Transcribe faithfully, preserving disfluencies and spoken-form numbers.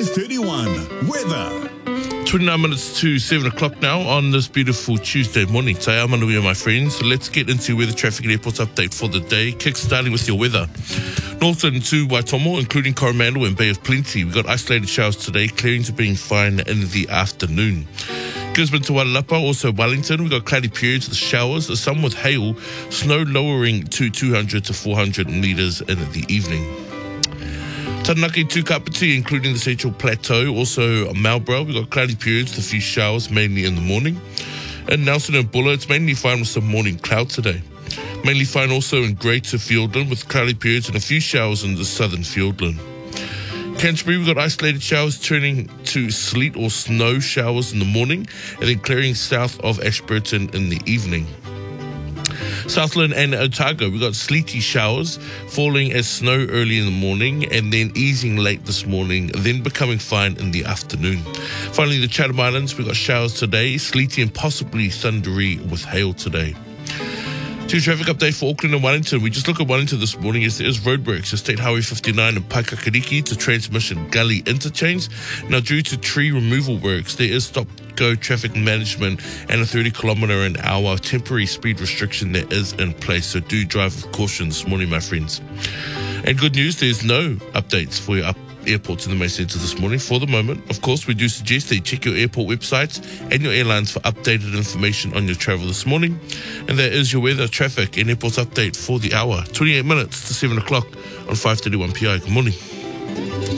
five thirty-one. Weather. twenty-nine minutes to seven o'clock now on this beautiful Tuesday morning. Te ao manuia, my friends. So let's get into weather, traffic and airports update for the day. Kick starting with your weather. Northern to Waitomo, including Coromandel and Bay of Plenty. We've got isolated showers today, clearing to being fine in the afternoon. Gisborne to Wailapa, also Wellington. We've got cloudy periods with showers, some with hail, snow lowering to two hundred to four hundred metres in the evening. Taranaki to Kapiti, including the Central Plateau, also Marlborough. We've got cloudy periods with a few showers, mainly in the morning. In Nelson and Bulla, it's mainly fine with some morning clouds today. Mainly fine also in Greater Fiordland with cloudy periods and a few showers in the southern Fiordland. Canterbury, we've got isolated showers turning to sleet or snow showers in the morning and then clearing south of Ashburton in the evening. Southland and Otago, we've got sleety showers falling as snow early in the morning and then easing late this morning, then becoming fine in the afternoon. Finally, the Chatham Islands, we've got showers today, sleety and possibly thundery with hail today. To traffic update for Auckland and Wellington. We just look at Wellington this morning as there is roadworks at State Highway fifty-nine and Paikakariki to Transmission Gully interchange. Now, due to tree removal works, there is stop-go traffic management and a thirty kilometre an hour temporary speed restriction that is in place. So do drive with caution this morning, my friends. And good news, there's no updates for your up airports in the main centre this morning for the moment. Of course, we do suggest that you check your airport websites and your airlines for updated information on your travel this morning. And that is your weather, traffic and airports update for the hour. twenty-eight minutes to seven o'clock on five thirty-one P I. Good morning.